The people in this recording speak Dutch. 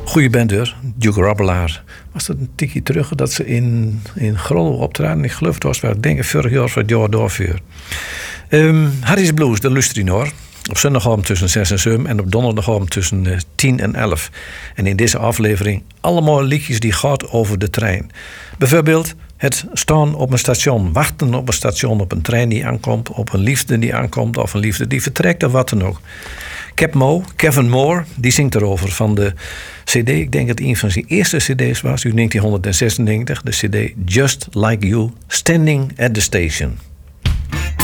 Goeie band hoor, Duke Robelaar. Was dat een tikje terug dat ze in Grollo optraden? Ik geloof het was wel, ik denk vorig jaar of het jaar doorvuur. Harry's Blues, de Lustrinor. Op zondagavond tussen 6 en 7 en op donderdagavond tussen 10 en 11. En in deze aflevering allemaal liedjes die gaat over de trein. Bijvoorbeeld het staan op een station, wachten op een station, op een trein die aankomt, op een liefde die aankomt of een liefde die vertrekt of wat dan ook. Kevin Moore, die zingt erover van de cd. Ik denk dat een van zijn eerste cd's was, uit 1996. De cd Just Like You, Standing at the Station.